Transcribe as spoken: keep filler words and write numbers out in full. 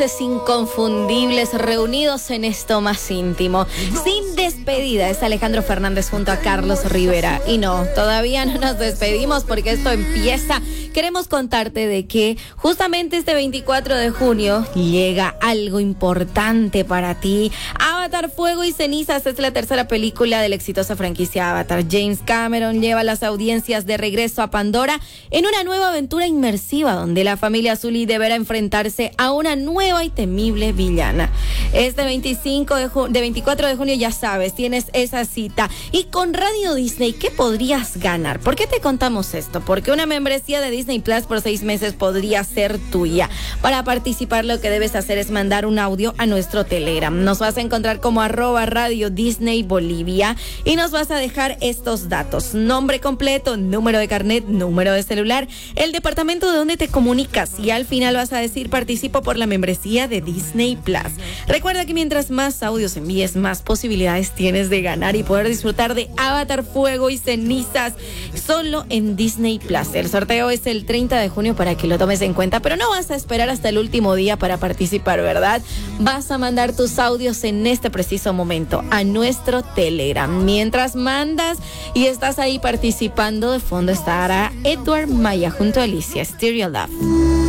Inconfundibles reunidos en esto más íntimo. Sin despedida es Alejandro Fernández junto a Carlos Rivera. Y no, todavía no nos despedimos porque esto empieza. Queremos contarte de que justamente este veinticuatro de junio llega algo importante para ti. Avatar Fuego y Cenizas es la tercera película de la exitosa franquicia Avatar. James Cameron lleva a las audiencias de regreso a Pandora en una nueva aventura inmersiva donde la familia Sully deberá enfrentarse a una nueva y temible villana. Este veinticinco de, ju- de veinticuatro de junio, ya sabes, tienes esa cita. Y con Radio Disney, ¿qué podrías ganar? ¿Por qué te contamos esto? Porque una membresía de Disney Plus por seis meses podría ser tuya. Para participar, lo que debes hacer es mandar un audio a nuestro Telegram. Nos vas a encontrar como arroba Radio Disney Bolivia y nos vas a dejar estos datos: nombre completo, número de carnet, número de celular, el departamento de donde te comunicas, y al final vas a decir: participo por la membresía de Disney Plus. Recuerda que mientras más audios envíes, más posibilidades tienes de ganar y poder disfrutar de Avatar Fuego y Cenizas solo en Disney Plus. El sorteo es el treinta de junio para que lo tomes en cuenta, pero no vas a esperar hasta el último día para participar, ¿verdad? Vas a mandar tus audios en este preciso momento a nuestro Telegram. Mientras mandas y estás ahí participando, de fondo estará Edward Maya junto a Alicia, Stereo Love.